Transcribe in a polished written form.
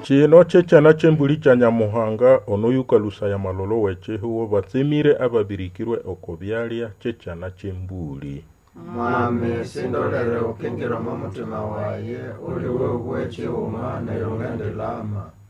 Chino chechana chembuli cha Nyamuhanga onoyuka lusa ya malolo weche huo batsemire ababirikirwe okobyalia chechana chembuli. Mwami sindolere ukingira mu mutima waye uli wewe weche umana yongende lama.